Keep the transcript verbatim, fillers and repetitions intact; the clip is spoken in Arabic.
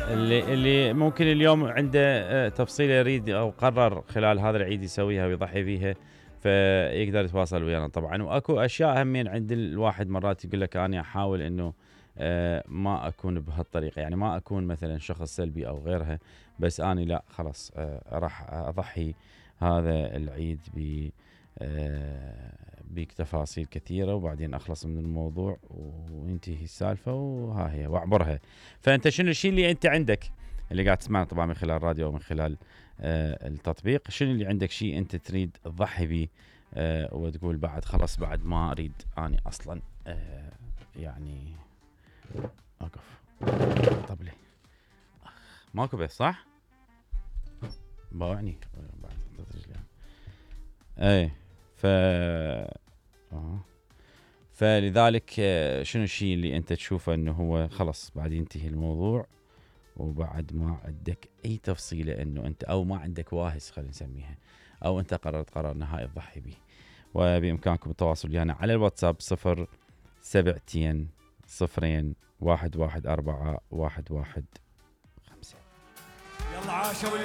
اللي اللي ممكن اليوم عنده تفصيله يريد او قرر خلال هذا العيد يسويها ويضحي فيها، فيقدر يتواصل ويانا طبعا. واكو اشياء همين عند الواحد مرات يقول لك انا احاول انه ما اكون بهالطريقه، يعني ما اكون مثلا شخص سلبي او غيرها، بس اني لا خلاص راح اضحي هذا العيد ب بتفاصيل كثيرة وبعدين أخلص من الموضوع وينتهي السالفة وها هي وأعبرها. فأنت شنو الشيء اللي أنت عندك اللي قاعد تسمعنا طبعا من خلال الراديو أو من خلال آه التطبيق، شنو اللي عندك شيء أنت تريد تضحي به آه وتقول بعد خلاص بعد ما أريد أنا أصلا آه يعني أقف طبلي ماكو بس صح باعني بعد ايه ف آه. فلذلك شنو الشيء اللي انت تشوفه انه هو خلص بعد ينتهي الموضوع وبعد ما عندك اي تفصيلة انه انت او ما عندك واهس خلينا نسميها، او انت قررت قرار نهائي تضحي به. وبامكانكم التواصل ويانا على الواتساب صفر سبعتين صفرين واحد واحد اربعة واحد واحد خمسة. يلا عاشوا